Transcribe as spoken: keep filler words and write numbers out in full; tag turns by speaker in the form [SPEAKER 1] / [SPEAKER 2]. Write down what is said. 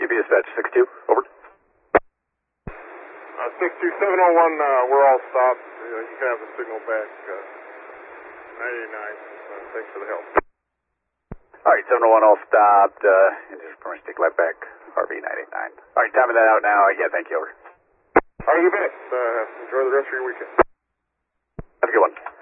[SPEAKER 1] T P dispatch six two, over.
[SPEAKER 2] Uh, six two seven oh one, uh, we're all stopped. Uh, you can have the signal back. Uh, ninety-nine, uh, thanks for the help.
[SPEAKER 1] Alright, seven oh one all stopped, uh, and just permission to take left back, R V nine eight nine. Alright, timing that out now, yeah, thank you, over.
[SPEAKER 2] Alright, you bet. Uh, enjoy the rest of your weekend.
[SPEAKER 1] Have a good one.